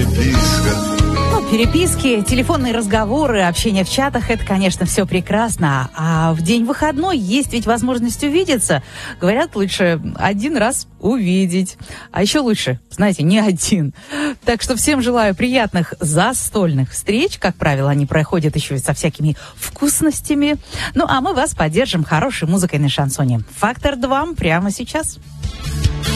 переписка. Ну, переписки, телефонные разговоры, общение в чатах – это, конечно, все прекрасно. А в день выходной есть ведь возможность увидеться. Говорят, лучше один раз увидеть. А еще лучше, знаете, не один. Так что всем желаю приятных застольных встреч. Как правило, они проходят еще и со всякими вкусностями. Ну, а мы вас поддержим хорошей музыкой на шансоне. «Фактор 2» прямо сейчас.